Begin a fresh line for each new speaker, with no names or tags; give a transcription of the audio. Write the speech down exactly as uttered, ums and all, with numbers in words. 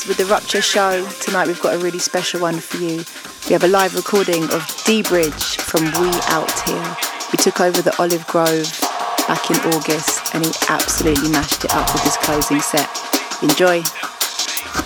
with the Rupture show. Tonight we've got a really special one for you. We have a live recording of D-Bridge from We Out Here. We took over the Olive Grove back in August and he absolutely mashed it up with his closing set. Enjoy.